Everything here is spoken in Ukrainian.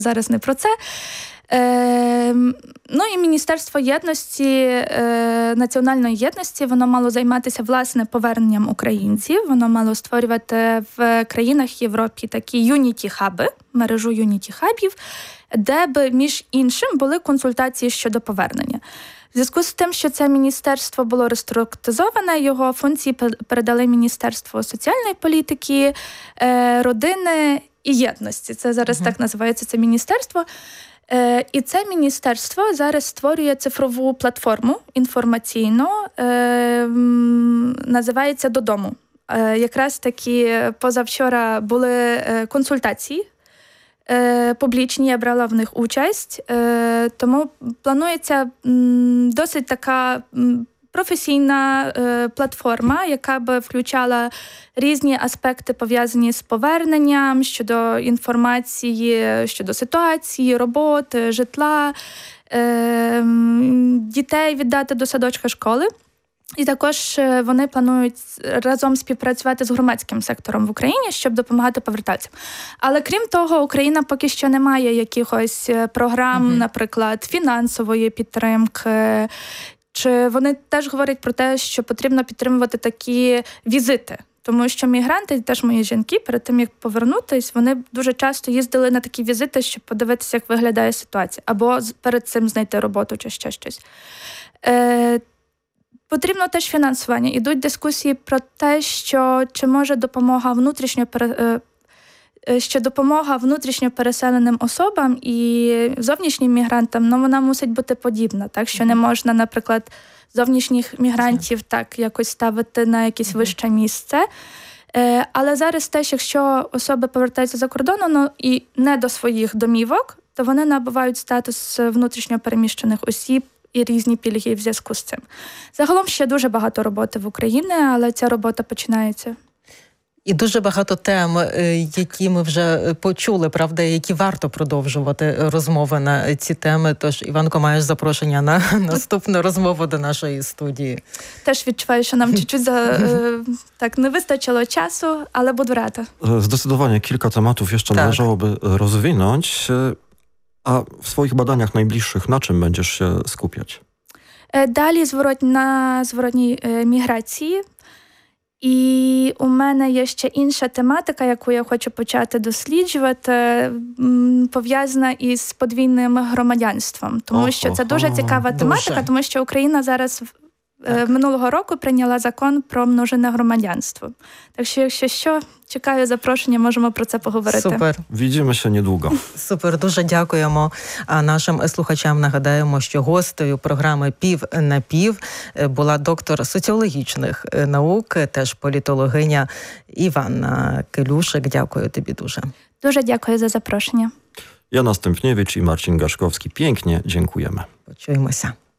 зараз не про це. Ну і Міністерство єдності, національної єдності, воно мало займатися, власне, поверненням українців. Воно мало створювати в країнах Європи такі юніті-хаби, мережу юніті-хабів, де б, між іншим, були консультації щодо повернення. В зв'язку з тим, що це міністерство було реструктуризоване, його функції передали Міністерству соціальної політики, родини і єдності. Це зараз так називається це міністерство. І це міністерство зараз створює цифрову платформу інформаційну, називається «Додому». Якраз таки позавчора були консультації публічні, я брала в них участь, тому планується досить така професійна платформа, яка б включала різні аспекти, пов'язані з поверненням, щодо інформації, щодо ситуації, роботи, житла, дітей віддати до садочка, школи. І також вони планують разом співпрацювати з громадським сектором в Україні, щоб допомагати повертатцям. Але крім того, Україна поки що не має якихось програм, наприклад, фінансової підтримки. Чи вони теж говорять про те, що потрібно підтримувати такі візити? Тому що мігранти, теж мої жінки, перед тим, як повернутись, вони дуже часто їздили на такі візити, щоб подивитися, як виглядає ситуація. Або перед цим знайти роботу чи ще щось. Потрібно теж фінансування. Ідуть дискусії про те, що чи може допомога внутрішньо переселеним особам і зовнішнім мігрантам, ну, вона мусить бути подібна. Так, що не можна, наприклад, зовнішніх мігрантів так якось ставити на якесь вище місце. Але зараз теж, якщо особи повертаються за кордону, ну, і не до своїх домівок, то вони набувають статус внутрішньо переміщених осіб і різні пільги в зв'язку з цим. Загалом ще дуже багато роботи в Україні, але ця робота починається. І дуже багато тем, які ми вже почули, правда, які варто продовжувати розмови на ці теми. Тож, Іванко, маєш запрошення на наступну розмову до нашої студії. Теж відчуваю, що нам чуть-чуть tak nie wystarczyło czasu, ale budu rada. Zdecydowanie kilka tematów jeszcze należałoby rozwinąć. A w swoich badaniach najbliższych na czym będziesz się skupiać? Далі на зворотній міграції. І у мене є ще інша тематика, яку я хочу почати досліджувати, пов'язана із подвійним громадянством. Тому що це дуже цікава тематика, тому що Україна зараз минулого року прийняла закон про множинне громадянство. Так що, якщо що, чекаю запрошення, можемо про це поговорити. Супер. Widzimy się niedługo. Супер, дуже дякуємо. А нашим слухачам нагадаємо, що гостею програми «Пів на пів» була доктор соціологічних наук, теж політологиня Іванна Келюшик. Дякую тобі дуже. Дуже дякую за запрошення. Jana Stępniewicz i Marcin Gaszkowski. Pięknie dziękujemy. Почуємося.